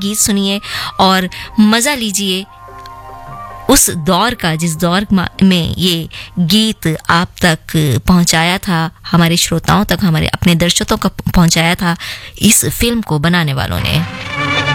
गीत सुनिए और मज़ा लीजिए उस दौर का जिस दौर में ये गीत आप तक पहुंचाया था, हमारे श्रोताओं तक, हमारे अपने दर्शकों तक पहुंचाया था इस फिल्म को बनाने वालों ने।